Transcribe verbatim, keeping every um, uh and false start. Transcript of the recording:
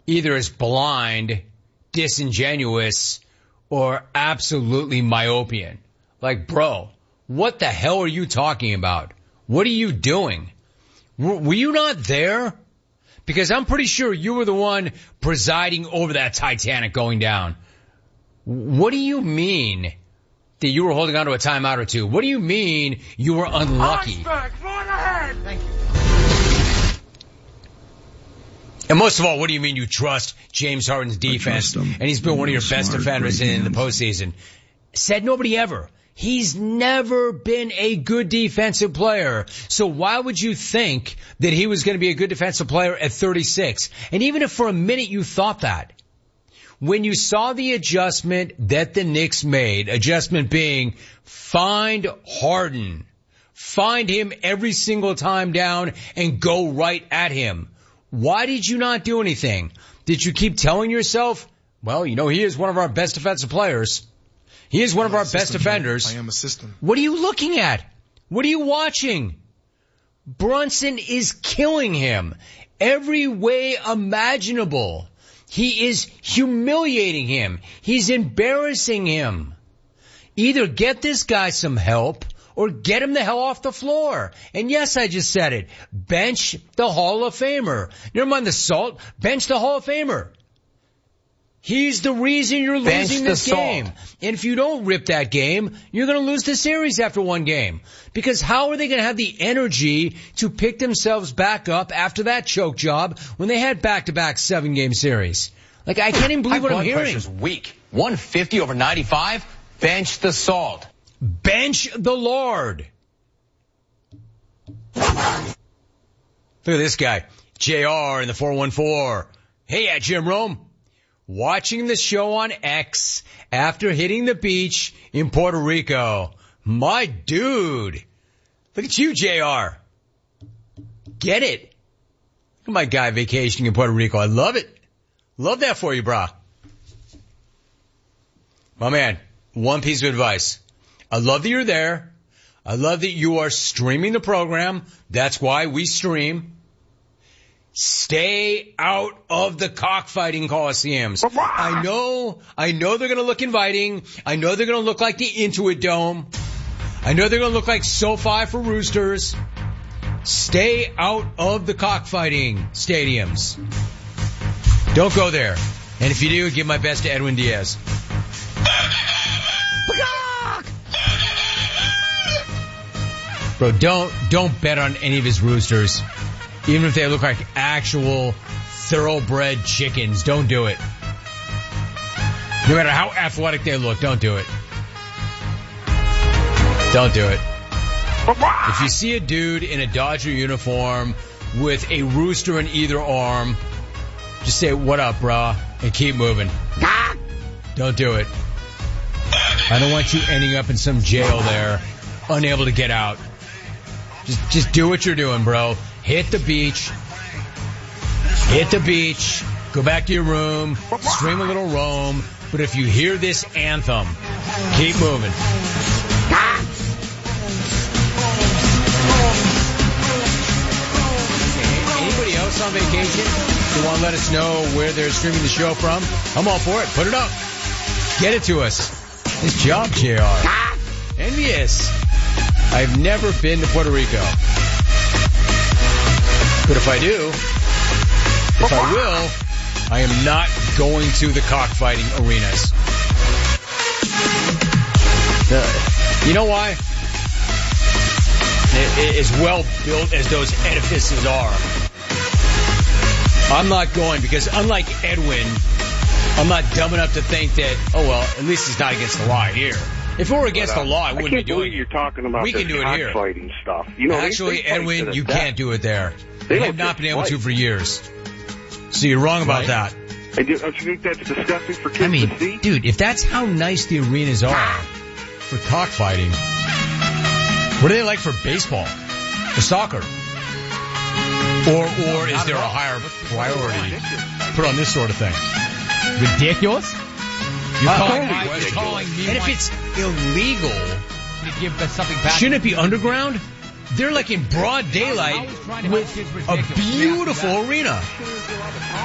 either as blind, disingenuous, or absolutely myopian. Like, bro, what the hell are you talking about? What are you doing? W- were you not there? Because I'm pretty sure you were the one presiding over that Titanic going down. What do you mean that you were holding on to a timeout or two? What do you mean you were unlucky? Iceberg, right ahead. Thank you. And most of all, what do you mean you trust James Harden's defense? And he's been one of your best defenders in the postseason. Said nobody ever. He's never been a good defensive player. So why would you think that he was going to be a good defensive player at thirty-six? And even if for a minute you thought that, when you saw the adjustment that the Knicks made, adjustment being find Harden, find him every single time down and go right at him. Why did you not do anything? Did you keep telling yourself, well, you know, he is one of our best defensive players. He is one of our best defenders. I am a system. What are you looking at? What are you watching? Brunson is killing him every way imaginable. He is humiliating him. He's embarrassing him. Either get this guy some help or get him the hell off the floor. And yes, I just said it. Bench the Hall of Famer. Never mind the salt. Bench the Hall of Famer. He's the reason you're losing this game. And if you don't rip that game, you're going to lose the series after one game. Because how are they going to have the energy to pick themselves back up after that choke job when they had back-to-back seven-game series? Like, I can't even believe what I'm hearing. High blood pressure's weak. one fifty over ninety-five. Bench the salt. Bench the Lord. Look at this guy. J R in the four one four. Hey, at Jim Rome. Watching the show on X after hitting the beach in Puerto Rico. My dude. Look at you, J R. Get it. Look at my guy vacationing in Puerto Rico. I love it. Love that for you, brah. My man, one piece of advice. I love that you're there. I love that you are streaming the program. That's why we stream. Stay out of the cockfighting coliseums. I know, I know they're going to look inviting. I know they're going to look like the Intuit Dome. I know they're going to look like SoFi for Roosters. Stay out of the cockfighting stadiums. Don't go there. And if you do, give my best to Edwin Diaz. Bro, don't, don't bet on any of his Roosters. Even if they look like actual thoroughbred chickens, don't do it. No matter how athletic they look, don't do it. Don't do it. If you see a dude in a Dodger uniform with a rooster in either arm, just say, what up, brah, and keep moving. Don't do it. I don't want you ending up in some jail there, unable to get out. Just, just do what you're doing, bro. Hit the beach. Hit the beach. Go back to your room. Stream a little Rome. But if you hear this anthem, keep moving. Anybody else on vacation who want to let us know where they're streaming the show from? I'm all for it. Put it up. Get it to us. Nice job, J R. Envious. I've never been to Puerto Rico. But if I do, if I will, I am not going to the cockfighting arenas. Uh, you know why? It, as well built as those edifices are, I'm not going because unlike Edwin, I'm not dumb enough to think that, oh well, at least it's not against the law here. If it were against but, uh, the law, I wouldn't I be doing it. you're talking about we can do it here. Fighting stuff. You know, Actually, they, they Edwin, you death. can't do it there. They, they have not been able fight. to for years. So you're wrong about right. that. I do, don't you think that's disgusting for kids I mean, to see? dude, if that's how nice the arenas are for cockfighting, what are they like for baseball, for soccer? Or or is there a higher priority put on this sort of thing? Ridiculous? You're Uh, calling, I was calling me and if one- it's illegal, to give something back. shouldn't it be underground? They're like in broad daylight with a beautiful arena.